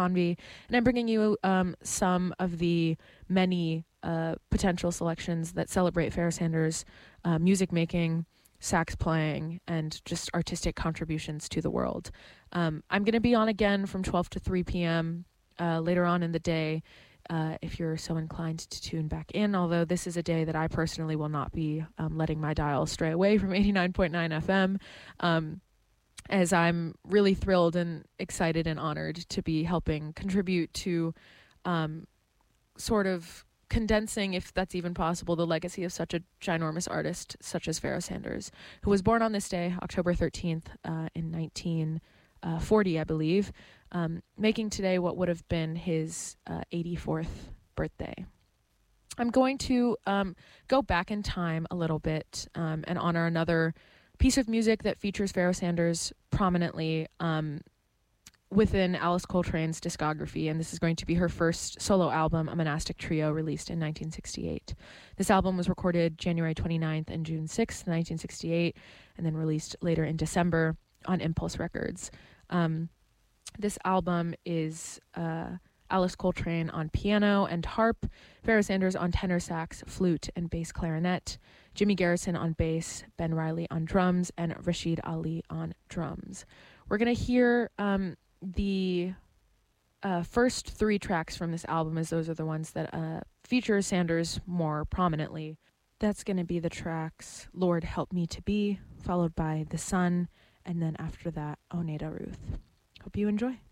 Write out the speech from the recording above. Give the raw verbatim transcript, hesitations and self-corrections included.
Convy, and I'm bringing you um, some of the many uh, potential selections that celebrate Pharoah Sanders' uh, music making, sax playing, and just artistic contributions to the world. Um, I'm going to be on again from twelve to three p.m. Uh, later on in the day, uh, if you're so inclined to tune back in, although this is a day that I personally will not be um, letting my dial stray away from eighty-nine point nine F M, um, as I'm really thrilled and excited and honored to be helping contribute to um, sort of condensing, if that's even possible, the legacy of such a ginormous artist such as Pharoah Sanders, who was born on this day, October thirteenth, uh, in nineteen forty, I believe, um, making today what would have been his uh, eighty-fourth birthday. I'm going to um, go back in time a little bit um, and honor another piece of music that features Pharoah Sanders prominently um, within Alice Coltrane's discography, and this is going to be her first solo album, A Monastic Trio, released in nineteen sixty-eight. This album was recorded January twenty-ninth and June sixth, nineteen sixty-eight, and then released later in December on Impulse Records. Um, this album is uh, Alice Coltrane on piano and harp, Pharoah Sanders on tenor sax, flute, and bass clarinet, Jimmy Garrison on bass, Ben Riley on drums, and Rashid Ali on drums. We're going to hear um, the uh, first three tracks from this album, as those are the ones that uh, feature Sanders more prominently. That's going to be the tracks Lord Help Me to Be, followed by The Sun, and then after that, Oneida Ruth. Hope you enjoy.